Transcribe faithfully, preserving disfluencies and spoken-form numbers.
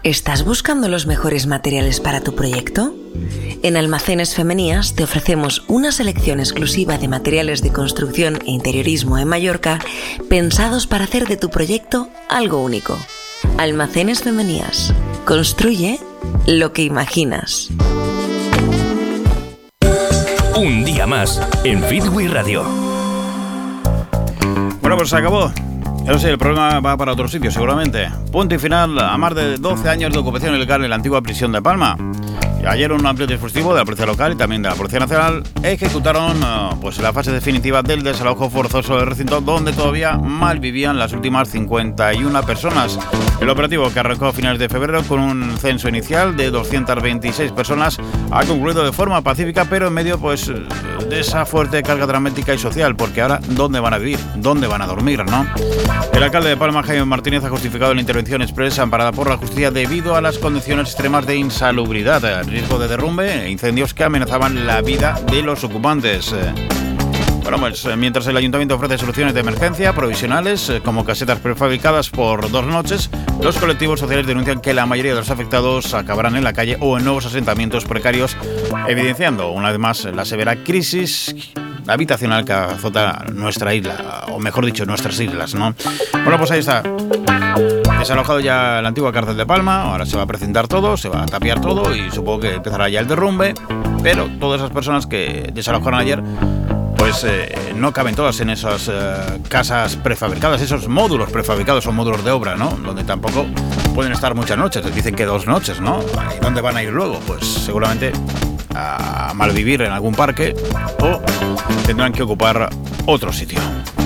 ¿Estás buscando los mejores materiales para tu proyecto? En Almacenes Femenías te ofrecemos una selección exclusiva de materiales de construcción e interiorismo en Mallorca pensados para hacer de tu proyecto algo único. Almacenes Femenías. Construye lo que imaginas. Un día más en Fitwi Radio. Bueno, pues se acabó. Eso sí, el problema va para otro sitio, seguramente. Punto y final a más de doce años de ocupación ilegal en la antigua prisión de Palma. Y ayer un amplio dispositivo de la Policía Local y también de la Policía Nacional ejecutaron uh, pues la fase definitiva del desalojo forzoso del recinto, donde todavía malvivían las últimas cincuenta y una personas. El operativo, que arrancó a finales de febrero con un censo inicial de doscientas veintiséis personas, ha concluido de forma pacífica, pero en medio pues de esa fuerte carga dramática y social, porque ahora ¿dónde van a vivir? ¿Dónde van a dormir, no? El alcalde de Palma, Jaime Martínez, ha justificado la intervención expresa amparada por la justicia debido a las condiciones extremas de insalubridad, riesgo de derrumbe e incendios que amenazaban la vida de los ocupantes. Bueno, pues mientras el ayuntamiento ofrece soluciones de emergencia provisionales, como casetas prefabricadas por dos noches, los colectivos sociales denuncian que la mayoría de los afectados acabarán en la calle o en nuevos asentamientos precarios, evidenciando una vez más la severa crisis habitacional que azota nuestra isla, o mejor dicho, nuestras islas, ¿no? Bueno, pues ahí está. Desalojado ya la antigua cárcel de Palma, ahora se va a precintar todo, se va a tapiar todo y supongo que empezará ya el derrumbe, pero todas esas personas que desalojaron ayer, pues eh, no caben todas en esas eh, casas prefabricadas, esos módulos prefabricados o módulos de obra, ¿no? Donde tampoco pueden estar muchas noches, les dicen que dos noches, ¿no? ¿Y dónde van a ir luego? Pues seguramente a malvivir en algún parque o tendrán que ocupar otro sitio.